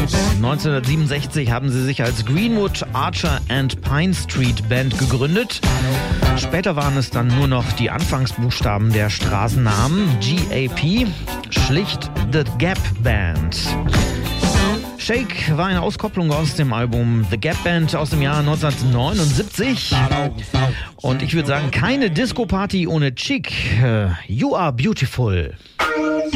1967 haben sie sich als Greenwood, Archer and Pine Street Band gegründet. Später waren es dann nur noch die Anfangsbuchstaben der Straßennamen, GAP, schlicht The Gap Band. Shake war eine Auskopplung aus dem Album The Gap Band aus dem Jahr 1979. Und ich würde sagen, keine Disco-Party ohne Chic. You are beautiful.